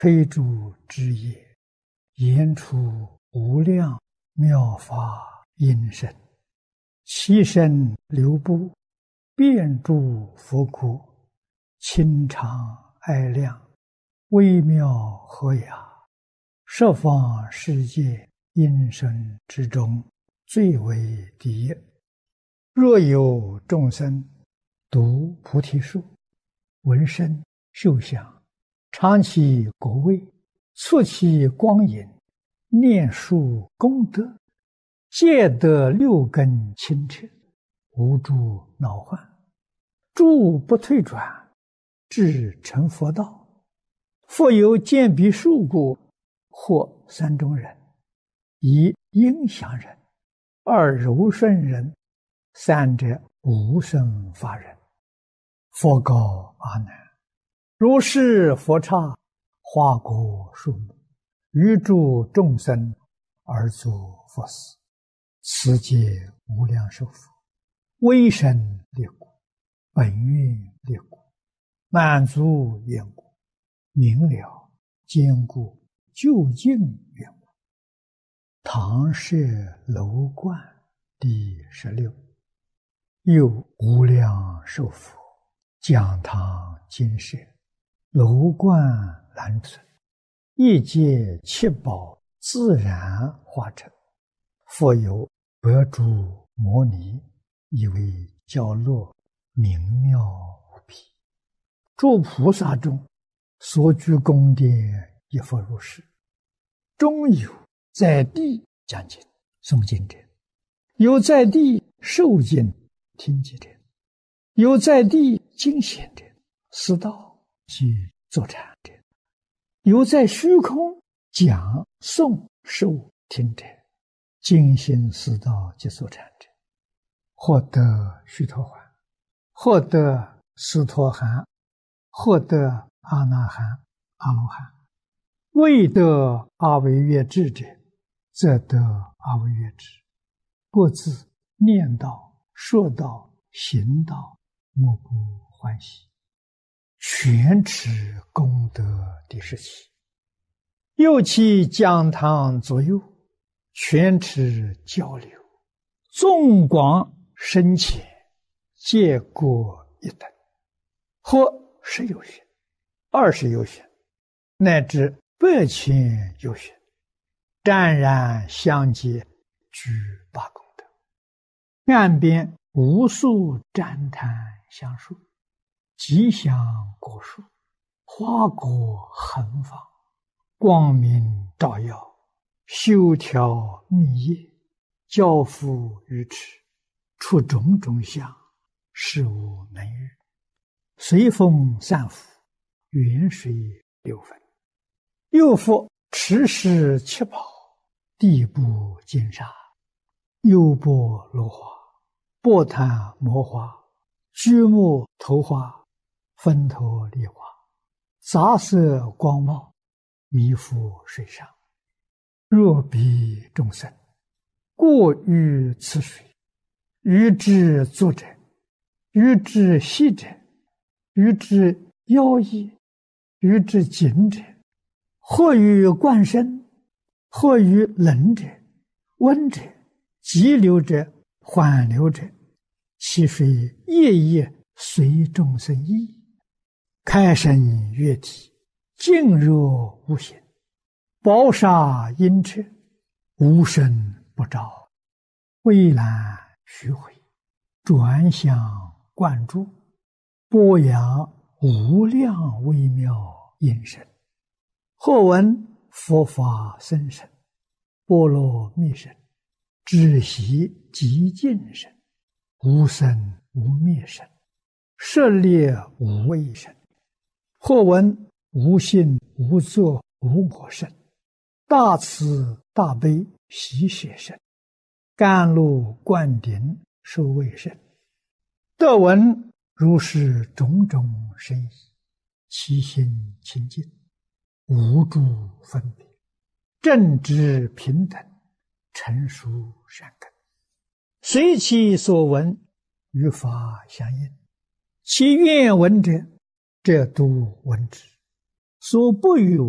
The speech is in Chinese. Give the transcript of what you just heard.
推诸枝叶，言出无量妙法音声，其身流布，遍诸佛国，清常爱亮，微妙和雅，十方世界音声之中，最为第一。若有众生读菩提树，闻声嗅香，尝其果味，触其光影，念树功德，皆得六根清澈，无诸恼患，诸不退转，至成佛道。复有见彼树果，或三种人：一音响人，二柔顺人，三者无生法人。佛告阿难：如是佛刹，花果树木，于诸众生而作佛事，此皆无量寿佛，威神力故，本愿力故，满足愿故，明了坚固究竟愿故。唐舍楼观第16。又无量寿佛讲堂金舍，楼观栏存，一界七宝自然化成，复有百诸摩尼，以为教落，明妙无比。诸菩萨中所居宫殿，亦复如是。中有在地讲经诵经者，有在地受经听经者，有在地经显者，思道及坐禅者，有在虚空讲诵受听者，精心思道及坐禅者，获得须陀洹，获得斯陀含，获得阿那含、阿罗汉。未得阿惟越致者，则得阿惟越致。各自念道、说道、行道，莫不欢喜。全持功德第17。又其讲堂左右，全持交流，纵广深浅，皆各一等，或10有许、20有许，乃至100千有许，湛然相接，具八功德。岸边无数旃檀香树，吉祥果树，花果横放，光明照耀，修条密叶，交付于持，出种种相，事无能遇。随风散伏，远水流分。又复持世七宝，地部金沙，优波罗花，波檀摩花，居木头花，分头梨花，杂色光茂，弥覆水上。若彼众生过于此水，于之坐者，于之息者，于之腰衣，于之颈者，或于冠身，或于冷者、温者、急流者、缓流者，其水夜夜随众生意，开身悦体，静若无形，宝刹阴彻，无声不照，蔚蓝虚回，转向灌注，播扬无量微妙音声。或闻佛法僧声，波罗蜜声，止息极静声，无生无灭声，舍猎无畏声。或闻无性无作无我声，大慈大悲喜舍声，甘露灌顶受畏声。得闻如是种种声意，其心清净，无诸分别，正直平等，成熟善根，随其所闻，与法相应。其愿闻者，则都闻之；所不与